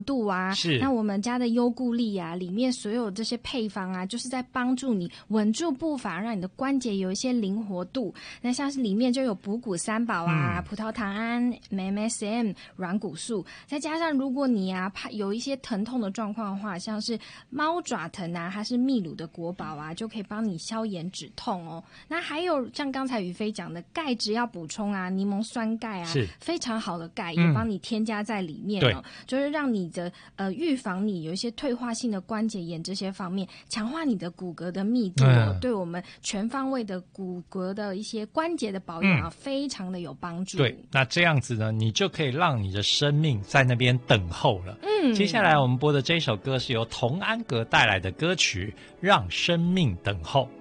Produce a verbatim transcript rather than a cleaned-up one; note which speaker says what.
Speaker 1: 度啊，
Speaker 2: 是
Speaker 1: 那我们家的优固力啊，里面所有这些配方啊，就是在帮助你稳住步伐，让你的关节有一些灵活度。那像是里面就有补骨三宝啊，
Speaker 2: 嗯、
Speaker 1: 葡萄糖胺、M S M、软骨素，再加上如果你啊怕有一些疼痛的状况的话，像是猫爪疼啊，还是秘鲁的国宝啊，就可以帮你消炎止痛哦。那还有像刚才宇飞讲的钙质要补充啊，柠檬酸钙啊，
Speaker 2: 是
Speaker 1: 非常好的钙
Speaker 2: 嗯
Speaker 1: 也帮你添加在里面哦，就是让你的呃预防你有一些退化性的关节炎这些方面，强化你的骨骼的密度、哦
Speaker 2: 嗯、
Speaker 1: 对我们全方位的骨骼的一些关节的保养啊、嗯，非常的有帮助。
Speaker 2: 对，那这样子呢，你就可以让你的生命在那边等候了。
Speaker 1: 嗯，
Speaker 2: 接下来我们播的这首歌是由童安格带来的歌曲《让生命等候》。